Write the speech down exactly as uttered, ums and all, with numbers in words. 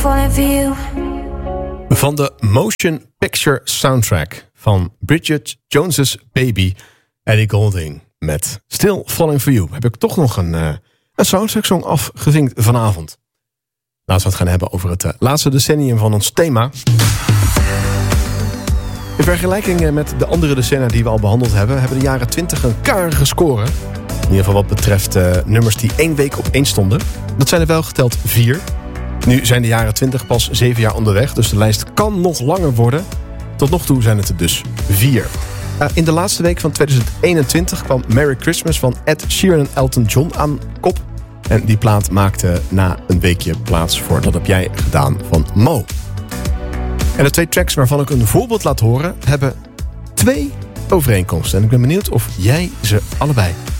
falling for you. Van de Motion Picture Soundtrack van Bridget Jones's Baby, Ellie Goulding met Still Falling For You. Heb ik toch nog een, uh, een soundtrack song afgevinkt vanavond. Laten we het gaan hebben over het uh, laatste decennium van ons thema. In vergelijking met de andere decennia die we al behandeld hebben, hebben de jaren twintig een karige score. In ieder geval wat betreft uh, nummers die één week op één stonden. Dat zijn er wel geteld vier. Nu zijn de jaren twintig pas zeven jaar onderweg, dus de lijst kan nog langer worden. Tot nog toe zijn het er dus vier. Uh, in de laatste week van twintig eenentwintig kwam Merry Christmas van Ed Sheeran en Elton John aan kop. En die plaat maakte na een weekje plaats voor Dat Heb Jij Gedaan van Mo. En de twee tracks waarvan ik een voorbeeld laat horen hebben twee overeenkomsten. En ik ben benieuwd of jij ze allebei